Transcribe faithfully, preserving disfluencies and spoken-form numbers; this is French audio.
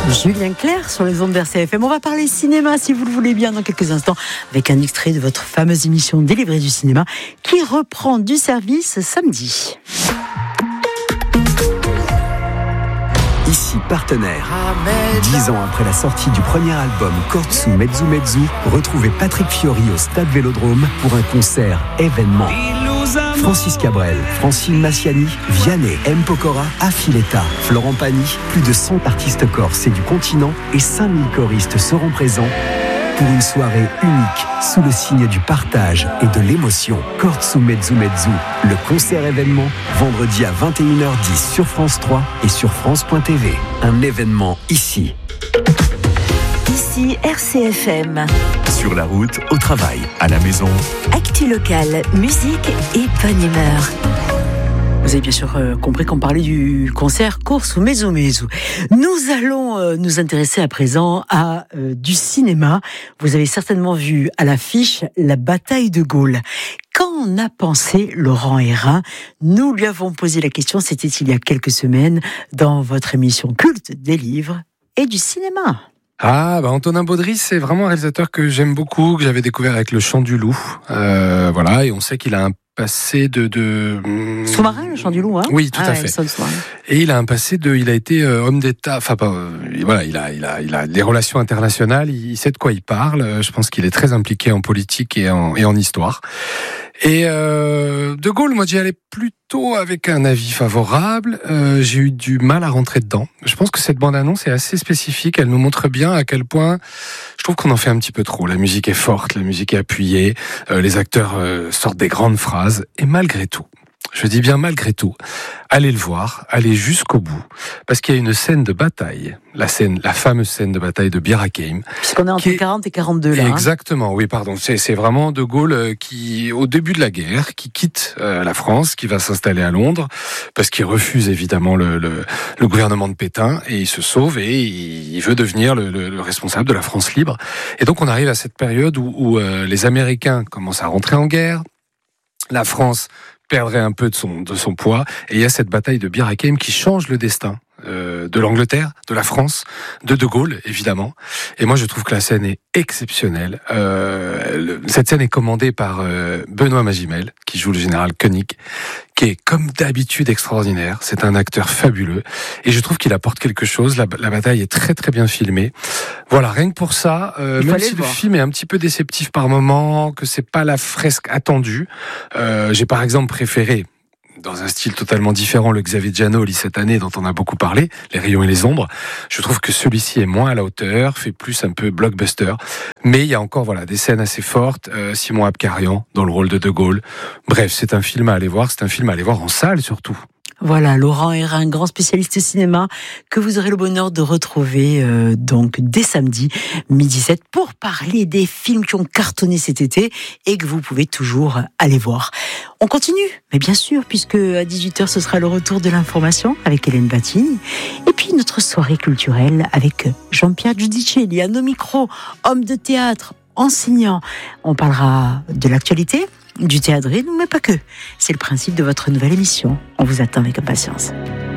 Julien Clerc sur les ondes d'R C F M. On va parler cinéma, si vous le voulez bien, dans quelques instants, avec un extrait de votre fameuse émission Délivré du cinéma, qui reprend du service samedi. Ici Partenaire. Dix ans après la sortie du premier album Kortsu Mezzu Mezzu, retrouvez Patrick Fiori au Stade Vélodrome pour un concert événement. Francis Cabrel, Francine Massiani, Vianney, M. Pokora, Affiletta, Florent Pagny, plus de cent artistes corses et du continent et cinq mille choristes seront présents pour une soirée unique sous le signe du partage et de l'émotion. Kortsu Mezzu Mezzu, le concert événement, vendredi à vingt et une heures dix sur France trois et sur France point T V. Un événement ici. Ici R C F M. Sur la route, au travail, à la maison. Actu locale, musique et bonne humeur. Vous avez bien sûr euh, compris qu'on parlait du concert Kortsu Mezzu Mezzu. Nous allons euh, nous intéresser à présent à euh, du cinéma. Vous avez certainement vu à l'affiche la bataille de Gaulle. Qu'en a pensé Laurent Hérin ? Nous lui avons posé la question, c'était il y a quelques semaines, dans votre émission culte des livres et du cinéma. Ah, bah Antonin Baudry, c'est vraiment un réalisateur que j'aime beaucoup, que j'avais découvert avec Le Chant du Loup. Euh, voilà, et on sait qu'il a un passé de... de... Sous-marin, Le Chant du Loup, hein ? Oui, tout ah, à ouais, fait. Sous-marin. Et il a un passé de... Il a été euh, homme d'État, enfin, pas, euh, voilà, il a, il, a, il a des relations internationales, il, il sait de quoi il parle. Je pense qu'il est très impliqué en politique et en, et en histoire. Et euh, De Gaulle, moi, j'y allais plutôt avec un avis favorable. Euh, j'ai eu du mal à rentrer dedans. Je pense que cette bande-annonce est assez spécifique. Elle nous montre bien à quel point je trouve qu'on en fait un petit peu trop. La musique est forte, la musique est appuyée, euh, les acteurs euh, sortent des grandes phrases. Et malgré tout, je dis bien malgré tout, allez le voir, allez jusqu'au bout, parce qu'il y a une scène de bataille, la scène, la fameuse scène de bataille de Bir Hakeim. Puisqu'on est entre est... quarante et quarante-deux là. Exactement, hein. Oui, pardon. C'est, c'est vraiment De Gaulle qui, au début de la guerre, qui quitte euh, la France, qui va s'installer à Londres, parce qu'il refuse évidemment le, le, le gouvernement de Pétain, et il se sauve et il, il veut devenir le, le, le responsable de la France libre. Et donc on arrive à cette période où, où euh, les Américains commencent à rentrer en guerre, la France perdrait un peu de son, de son poids, et il y a cette bataille de Bir Hakeim qui change le destin euh, de l'Angleterre, de la France, de De Gaulle, évidemment. Et moi, je trouve que la scène est exceptionnelle. Euh, le, cette scène est commandée par euh, Benoît Magimel, qui joue le général Koenig, qui est, comme d'habitude, extraordinaire. C'est un acteur fabuleux. Et je trouve qu'il apporte quelque chose. La, la bataille est très, très bien filmée. Voilà, rien que pour ça, euh, même si le, le film est un petit peu déceptif par moments, que c'est pas la fresque attendue, euh, j'ai par exemple préféré, dans un style totalement différent, le Xavier Giannoli cette année, dont on a beaucoup parlé, Les Rayons et les Ombres. Je trouve que celui-ci est moins à la hauteur, fait plus un peu blockbuster. Mais il y a encore voilà des scènes assez fortes. Euh, Simon Abkarian dans le rôle de De Gaulle. Bref, c'est un film à aller voir. C'est un film à aller voir en salle surtout. Voilà, Laurent Hérin, grand spécialiste cinéma, que vous aurez le bonheur de retrouver euh, donc dès samedi, midi sept, pour parler des films qui ont cartonné cet été et que vous pouvez toujours aller voir. On continue, mais bien sûr, puisque à dix-huit heures, ce sera le retour de l'information avec Hélène Battini. Et puis notre soirée culturelle avec Jean-Pierre Giudicelli, à nos micros, homme de théâtre, enseignant. On parlera de l'actualité, du théâtre, mais pas que. C'est le principe de votre nouvelle émission. On vous attend avec impatience.